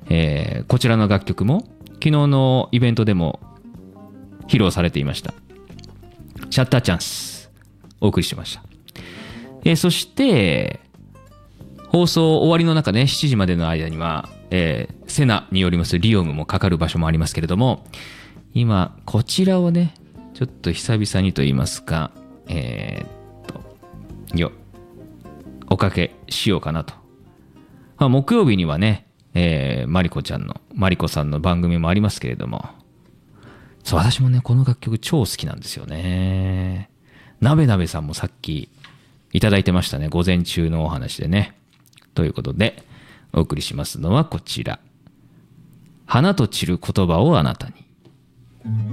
こちらの楽曲も昨日のイベントでも披露されていました。シャッターチャンスお送りしました。そして放送終わりの中ね、7時までの間には、セナによりますリオムもかかる場所もありますけれども、今こちらをねちょっと久々にと言いますか、おかけしようかなと。木曜日にはね、マリコさんの番組もありますけれども、そう、私もねこの楽曲超好きなんですよね。なべなべさんもさっきいただいてましたね、午前中のお話でね。ということでお送りしますのはこちら、花と散る言葉をあなたに。